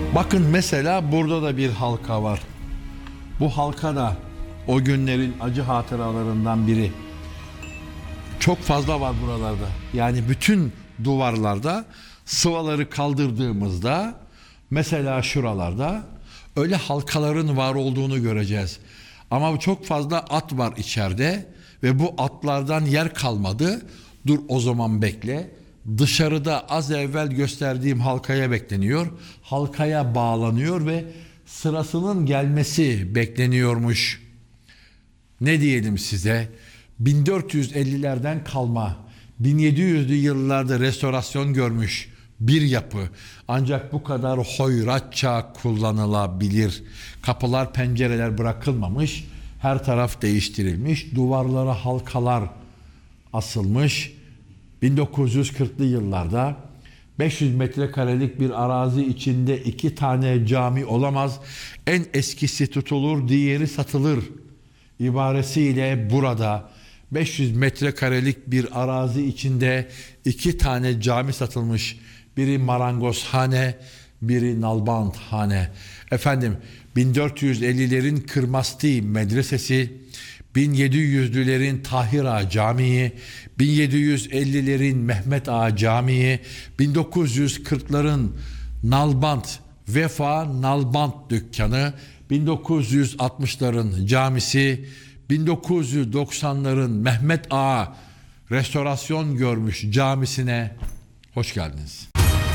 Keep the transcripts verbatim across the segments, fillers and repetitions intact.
Bakın mesela burada da bir halka var. Bu halka da o günlerin acı hatıralarından biri. Çok fazla var buralarda. Yani bütün duvarlarda sıvaları kaldırdığımızda mesela şuralarda öyle halkaların var olduğunu göreceğiz. Ama çok fazla at var içeride ve bu atlardan yer kalmadı. Dur o zaman bekle. Dışarıda az evvel gösterdiğim halkaya bekleniyor. Halkaya bağlanıyor ve sırasının gelmesi bekleniyormuş. Ne diyelim size? bin dört yüz ellilerden kalma, bin yedi yüzlü yıllarda restorasyon görmüş bir yapı. Ancak bu kadar hoyratça kullanılabilir. Kapılar, pencereler bırakılmamış, her taraf değiştirilmiş, duvarlara halkalar asılmış. bin dokuz yüz kırklı yıllarda beş yüz metrekarelik bir arazi içinde iki tane cami olamaz. En eskisi tutulur, diğeri satılır ibaresiyle burada beş yüz metrekarelik bir arazi içinde iki tane cami satılmış. Biri marangozhane, biri nalbanthane. Efendim bin dört yüz ellilerin Kırmasti Medresesi, bin yedi yüzlülerin Tahir Ağa Camii, bin yedi yüz ellilerin Mehmet Ağa Camii, bin dokuz yüz kırkların Nalbant Vefa Nalbant Dükkanı, bin dokuz yüz altmışların camisi, bin dokuz yüz doksanların Mehmet Ağa restorasyon görmüş camisine hoş geldiniz.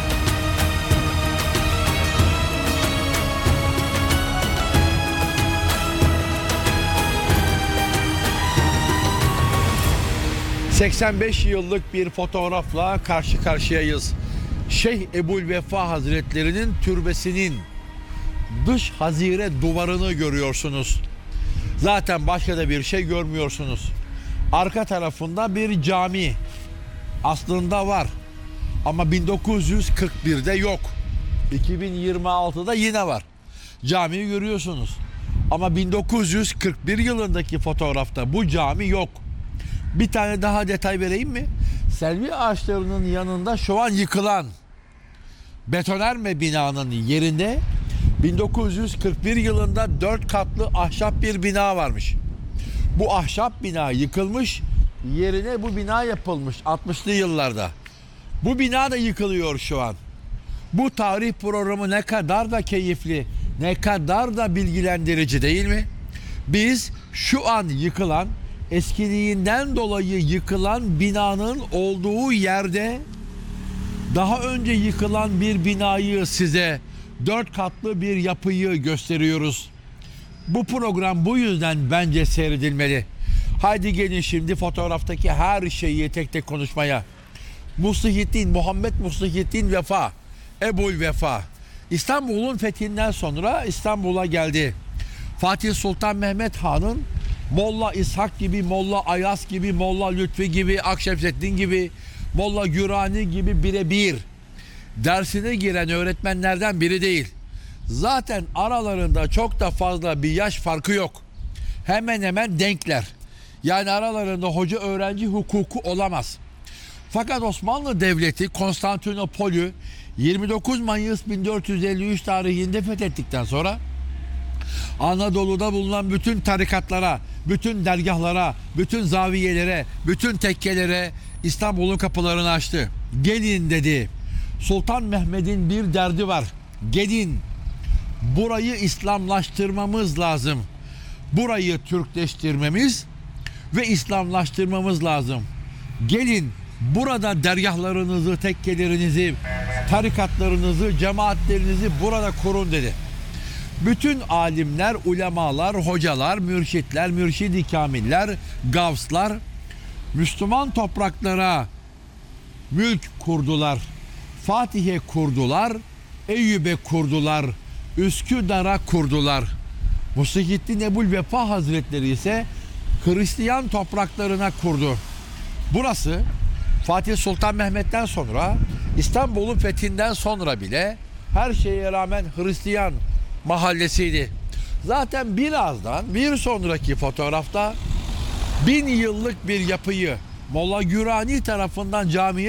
seksen beş yıllık bir fotoğrafla karşı karşıyayız. Şeyh Ebu'l-Vefa Hazretleri'nin türbesinin dış hazire duvarını görüyorsunuz. Zaten başka da bir şey görmüyorsunuz. Arka tarafında bir cami aslında var ama bin dokuz yüz kırk birde yok. iki bin yirmi altıda yine var. Camiyi görüyorsunuz. Ama bin dokuz yüz kırk bir yılındaki fotoğrafta bu cami yok. Bir tane daha detay vereyim mi? Selvi ağaçlarının yanında şu an yıkılan betonarme binanın yerinde bin dokuz yüz kırk bir yılında dört katlı ahşap bir bina varmış. Bu ahşap bina yıkılmış, yerine bu bina yapılmış altmışlı yıllarda. Bu bina da yıkılıyor şu an. Bu tarih programı ne kadar da keyifli, ne kadar da bilgilendirici değil mi? Biz şu an yıkılan, eskiliğinden dolayı yıkılan binanın olduğu yerde daha önce yıkılan bir binayı size dört katlı bir yapıyı gösteriyoruz. Bu program bu yüzden bence seyredilmeli. Haydi gelin şimdi fotoğraftaki her şeyi tek tek konuşmaya. Muslihiddin, Muhammed Muslihiddin Vefa, Ebu'l-Vefa. İstanbul'un fethinden sonra İstanbul'a geldi. Fatih Sultan Mehmet Han'ın Molla İshak gibi, Molla Ayas gibi, Molla Lütfi gibi, Akşemseddin gibi, Molla Gürani gibi birebir dersine giren öğretmenlerden biri değil. Zaten aralarında çok da fazla bir yaş farkı yok. Hemen hemen denkler. Yani aralarında hoca öğrenci hukuku olamaz. Fakat Osmanlı Devleti Konstantinopol'ü yirmi dokuz Mayıs bin dört yüz elli üç tarihinde fethettikten sonra Anadolu'da bulunan bütün tarikatlara, bütün dergahlara, bütün zaviyelere, bütün tekkelere İstanbul'un kapılarını açtı. Gelin dedi. Sultan Mehmet'in bir derdi var. Gelin. Burayı İslamlaştırmamız lazım. Burayı Türkleştirmemiz ve İslamlaştırmamız lazım. Gelin burada dergahlarınızı, tekkelerinizi, tarikatlarınızı, cemaatlerinizi burada kurun dedi. Bütün alimler, ulemalar, hocalar, mürşitler, mürşid-i kamiller, gavslar Müslüman topraklara mülk kurdular. Fatih'e kurdular, Eyüp'e kurdular, Üsküdar'a kurdular. Muslihiddin Ebu'l-Vefa Hazretleri ise Hristiyan topraklarına kurdu. Burası Fatih Sultan Mehmet'ten sonra, İstanbul'un fethinden sonra bile her şeye rağmen Hristiyan mahallesiydi. Zaten birazdan bir sonraki fotoğrafta bin yıllık bir yapıyı Molla Gürani tarafından camiye